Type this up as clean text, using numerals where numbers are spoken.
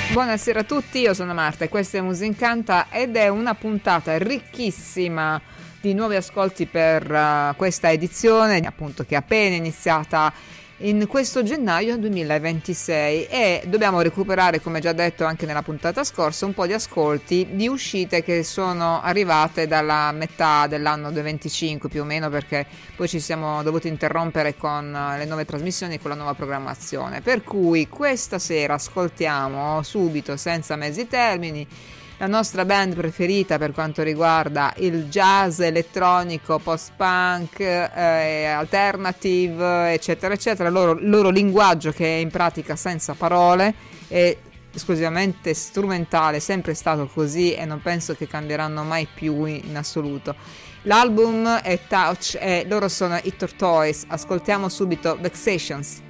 Buonasera a tutti, io sono Marta e questa è Musincanta ed è una puntata ricchissima di nuovi ascolti per questa edizione, appunto, che è appena iniziata in questo gennaio 2026, e dobbiamo recuperare, come già detto anche nella puntata scorsa, un po' di ascolti di uscite che sono arrivate dalla metà dell'anno 2025 più o meno, perché poi ci siamo dovuti interrompere con le nuove trasmissioni, con la nuova programmazione, per cui questa sera ascoltiamo subito, senza mezzi termini, la nostra band preferita per quanto riguarda il jazz elettronico, post-punk, alternative, eccetera, eccetera. Il loro linguaggio, che è in pratica senza parole, è esclusivamente strumentale, è sempre stato così e non penso che cambieranno mai più in assoluto. L'album è Touch e loro sono i Tortoise. Ascoltiamo subito Vexations.